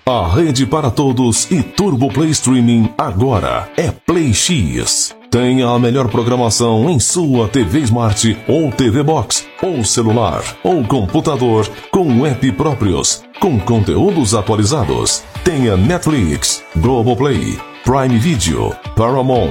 A rede para todos e Turbo Play Streaming agora é Play X. Tenha a melhor programação em sua TV Smart ou TV Box, ou celular, ou computador, com app próprios, com conteúdos atualizados. Tenha Netflix, Globoplay, Prime Video, Paramount,